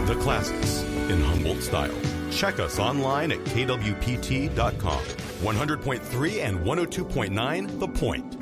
the classics in Humboldt style. Check us online at kwpt.com. 100.3 and 102.9 The Point.